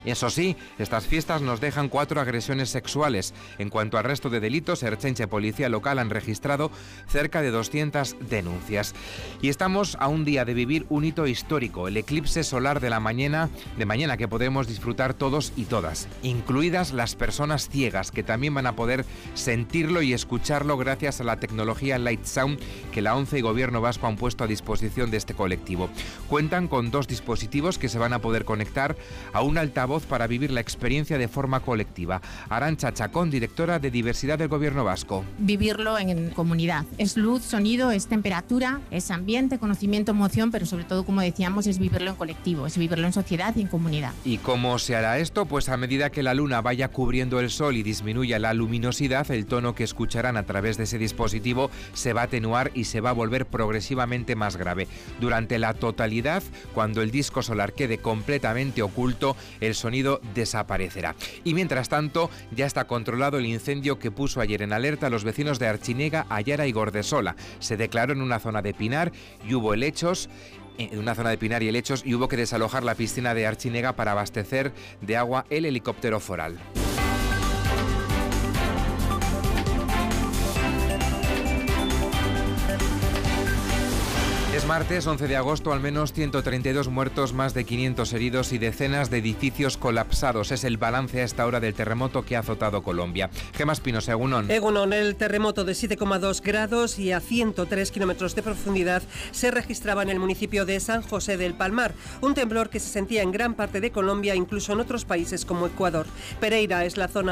Eso sí, estas fiestas nos dejan 4 agresiones sexuales. En cuanto al resto de delitos, Ertzaintza y Policía Local han registrado cerca de 200 denuncias. Y estamos a un día de vivir un hito histórico, el eclipse solar de mañana que podremos disfrutar todos y todas, incluidas las personas ciegas, que también van a poder sentirlo y escucharlo gracias a la tecnología Light Sound que la ONCE y Gobierno vasco han puesto a disposición de este colectivo. Cuentan con 2 dispositivos que se van a poder conectar a un altavoz para vivir la experiencia de forma colectiva. Arantxa Chacón, directora de Diversidad del Gobierno vasco. Vivirlo en comunidad. Es luz, sonido, es temperatura, es ambiente, conocimiento, emoción, pero sobre todo, como decíamos, es vivirlo en colectivo, es vivirlo en sociedad y en comunidad. ¿Y cómo se hará esto? Pues a medida que la luna vaya cubriendo el sol y disminuya la luminosidad, el tono que escucharán a través de ese dispositivo se va a atenuar y se va a volver progresivamente más grave. Durante la totalidad, cuando el disco solar quede completamente oculto, el sonido desaparecerá. Y mientras tanto, ya está controlado el incendio que puso ayer en alerta a los vecinos de Archinega, Ayara y Gordesola. Se declaró en una zona de pinar y hubo helechos. Y hubo que desalojar la piscina de Archinega para abastecer de agua el helicóptero foral. Es martes 11 de agosto, al menos 132 muertos, más de 500 heridos y decenas de edificios colapsados. Es el balance a esta hora del terremoto que ha azotado Colombia. Gemma Espinosa, Egunon. Egunon, el terremoto de 7,2 grados y a 103 kilómetros de profundidad se registraba en el municipio de San José del Palmar. Un temblor que se sentía en gran parte de Colombia, incluso en otros países como Ecuador. Pereira es la zona